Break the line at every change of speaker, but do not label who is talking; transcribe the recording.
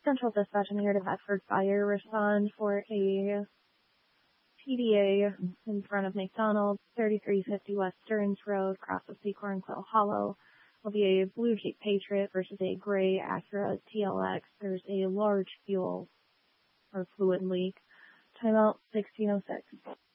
Central Dispatch, I'm here to Bedford Fire. Respond for a PDA in front of McDonald's, 3350 West Stearns Road, cross of Seacorn Quill Hollow. Will be a blue Jeep Patriot versus a gray Acura TLX. There's a large fuel or fluid leak. Timeout 1606.